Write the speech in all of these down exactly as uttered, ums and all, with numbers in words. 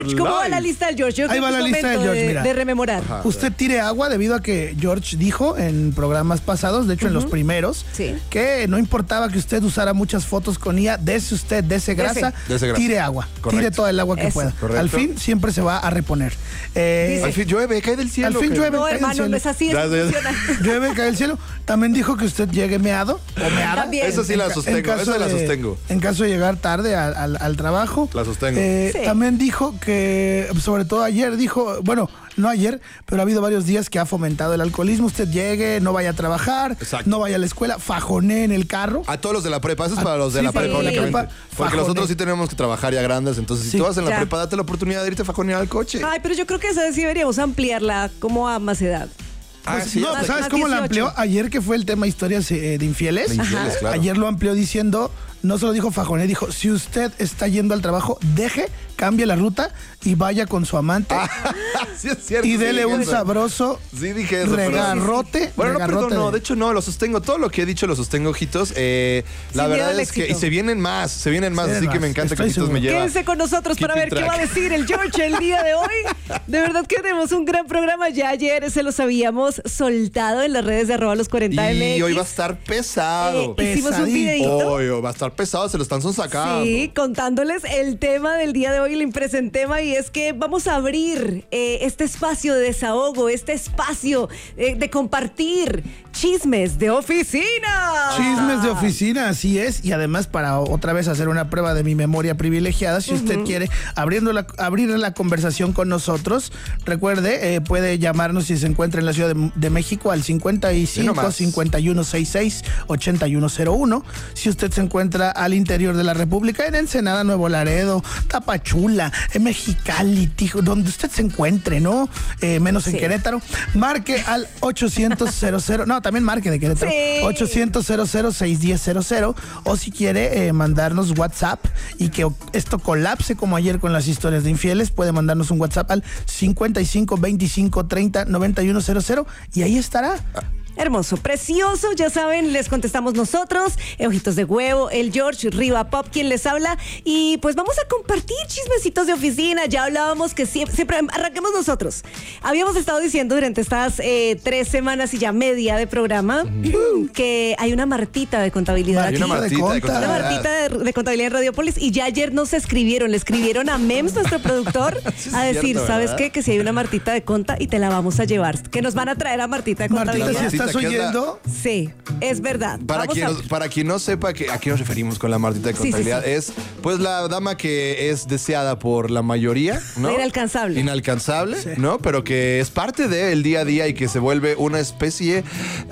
¿Cómo va la lista del George? Yo Ahí va la lista del George, de, mira. de rememorar. Ajá. Usted tire agua debido a que George dijo en programas pasados, de hecho uh-huh. en los primeros, sí. que no importaba que usted usara muchas fotos con I A, dese usted, dese grasa, dese grasa. tire agua, Correcto. tire toda el agua que Eso. pueda. Correcto. Al fin siempre se va a reponer. Eh, al fin llueve, cae del cielo. Al fin llueve, no, cae hermano, del cielo. no es así, es llueve, cae del cielo. También dijo que usted llegue meado o meada. También. Eso sí la sostengo, esa la sostengo. En caso de llegar tarde al, al, al trabajo. La sostengo. Eh, sí. También dijo que, sobre todo ayer, dijo, bueno, no ayer, pero ha habido varios días que ha fomentado el alcoholismo. Usted llegue, no vaya a trabajar, Exacto. no vaya a la escuela, fajoné en el carro. A todos los de la prepa, eso es para los de sí, la prepa, sí. únicamente. Prepa, porque fajoné. Nosotros sí tenemos que trabajar ya grandes, entonces si sí. tú vas en la ya. prepa, date la oportunidad de irte a fajonear al coche. Ay, pero yo creo que esa sí deberíamos ampliarla como a más edad. Ah, pues, sí, no, más, ¿sabes más cómo dieciocho. La amplió? Ayer que fue el tema historias eh, de infieles. De infieles claro. Ayer lo amplió diciendo, no solo dijo fajoné, dijo, si usted está yendo al trabajo, deje, cambie la ruta y vaya con su amante. Ah, sí es cierto, y dele sí, un eso. sabroso sí, dije eso, regarrote. Pero... Bueno, regarrote no, perdón, no, de... de hecho no, lo sostengo. Todo lo que he dicho lo sostengo, ojitos. Eh, la Sin verdad es éxito. que, y se vienen más, se vienen más, sí, así más. que me encanta Estoy que ojitos seguro. me lleva. Quédense con nosotros para ver track. qué va a decir el George el día de hoy. De verdad que tenemos un gran programa. Ya ayer se los habíamos soltado en las redes de arroba los cuarenta M X. Y hoy va a estar pesado. Eh, hicimos un videito. Hoy va a estar pesado, se lo están sacando. Sí, contándoles el tema del día de hoy, el impresente tema, y es que vamos a abrir eh, este espacio de desahogo, este espacio eh, de compartir chismes de oficina. Chismes de oficina, así es. Y además para otra vez hacer una prueba de mi memoria privilegiada, si uh-huh. usted quiere abriendo la, abrir la conversación con nosotros, recuerde, eh, puede llamarnos si se encuentra en la Ciudad de, de México al cincuenta y cinco, cincuenta y uno sesenta y seis, ochenta y uno cero uno. Si usted se encuentra al interior de la República, en Ensenada, Nuevo Laredo, Tapachula, en Mexicali, Tijo, donde usted se encuentre, ¿no? Eh, menos en sí. Querétaro, marque al ochocientos, cero cero, no, también marque de Querétaro, sí. ochocientos, cero cero, seis uno cero cero cero, o si quiere eh, mandarnos WhatsApp y que esto colapse como ayer con las historias de infieles, puede mandarnos un WhatsApp al cincuenta y cinco, veinticinco, treinta, noventa y uno cero cero y ahí estará. Hermoso, precioso, ya saben, les contestamos nosotros, Ojitos de Huevo, el George, Riva Pop, quien les habla, y pues vamos a compartir chismecitos de oficina. Ya hablábamos que siempre, siempre arranquemos nosotros. Habíamos estado diciendo durante estas eh, tres semanas y ya media de programa mm. que hay una Martita de contabilidad hay aquí. Una Martita de, de contabilidad. Una Martita de, de contabilidad en Radiopolis, y ya ayer nos escribieron, le escribieron a Mems, nuestro productor, sí, a decir, cierto, ¿sabes qué? Que si hay una Martita de conta y te la vamos a llevar, que nos van a traer a Martita de contabilidad. Martita, si ¿estás oyendo? La... Sí, es verdad. Para quien, a... para quien no sepa que, a qué nos referimos con la Martita de contabilidad, sí, sí, sí. es pues la dama que es deseada por la mayoría, ¿no? Inalcanzable. Inalcanzable, sí. ¿no? Pero que es parte del día a día y que se vuelve una especie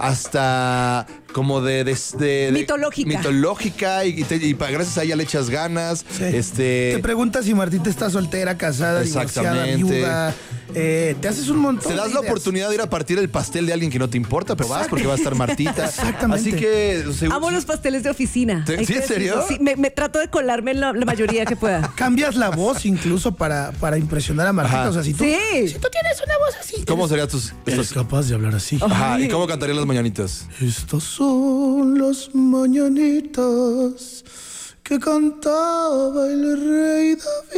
hasta... como de, de, de, de mitológica mitológica y, te, y gracias a ella le echas ganas. Sí. Este te preguntas si Martita está soltera, casada, divorciada, viuda. Eh, te haces un montón. Te das de la ideas. oportunidad de ir a partir el pastel de alguien que no te importa, pero Exacto. vas porque va a estar Martita. Exactamente. Así que según, amo los pasteles de oficina. ¿Te, ¿Sí, en serio? Sí, me, me trato de colarme en la, la mayoría que pueda. Cambias la voz incluso para, para impresionar a Martita. Ajá. O sea, si tú, sí. si tú tienes una voz así. ¿Cómo serían tus? Eres capaz de hablar así. Ajá. Ay. ¿Y cómo cantarían las mañanitas? Estos son las mañanitas que cantaba el rey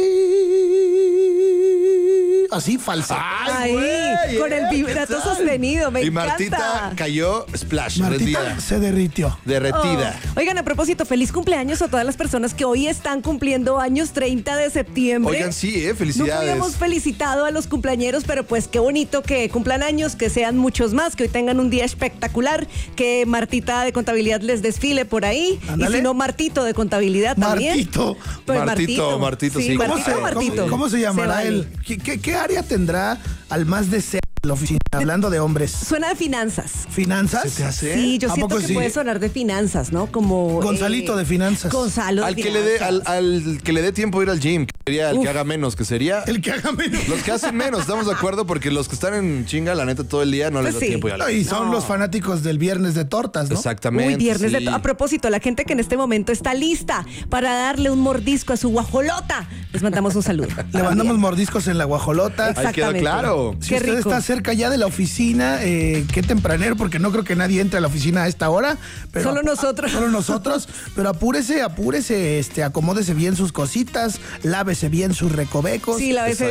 David. Así, falsa. Ay, Ay con el vibrato sostenido, me y encanta. Y Martita cayó splash, Martita rendida. se derritió. Derretida. Oh. Oigan, a propósito, feliz cumpleaños a todas las personas que hoy están cumpliendo años, treinta de septiembre. Oigan, sí, eh, felicidades. No habíamos felicitado a los cumpleañeros, pero pues qué bonito que cumplan años, que sean muchos más, que hoy tengan un día espectacular, que Martita de Contabilidad les desfile por ahí. Ándale. Y si no, Martito de Contabilidad también. Martito. Pues Martito, Martito, sí. sí. ¿Cómo, Martito, se, Martito. ¿cómo, ¿Cómo se llamará se él? ¿Qué, qué, ¿Qué área tendrá al más deseado de la oficina? Hablando de hombres. Suena de finanzas. ¿Finanzas? ¿Se te hace? Sí, yo ¿A siento poco que sí? puede sonar de finanzas, ¿no? Como Gonzalito eh, de finanzas. Gonzalo al de que finanzas. le dé al, al que le dé tiempo a ir al gym, que sería el Uf. que haga menos, que sería el que haga menos. Los que hacen menos, estamos de acuerdo, porque los que están en chinga, la neta, todo el día no pues les da sí. tiempo. Y, no, y son no. los fanáticos del viernes de tortas, ¿no? Exactamente. Uy, viernes sí. de tortas. A propósito, la gente que en este momento está lista para darle un mordisco a su guajolota, les mandamos un saludo. Le mandamos mordiscos en la guajolota. Ahí queda claro. Si Qué usted rico. está cerca ya de la oficina. Eh, qué tempranero, porque no creo que nadie entre a la oficina a esta hora. Pero Solo nosotros. Solo nosotros. Pero apúrese, apúrese, este, acomódese bien sus cositas, lávese bien sus recovecos. Sí, lávese